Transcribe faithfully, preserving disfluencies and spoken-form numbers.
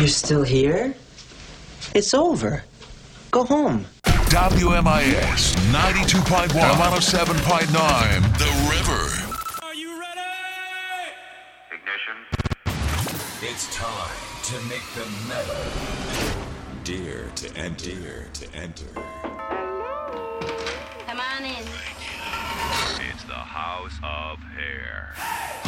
You're still here? It's over. Go home. W M I S ninety-two point one and one oh seven point nine, The River. Are you ready? Ignition. It's time to make the metal dear to enter. Dear to enter. Come on in. It's the House of Hair.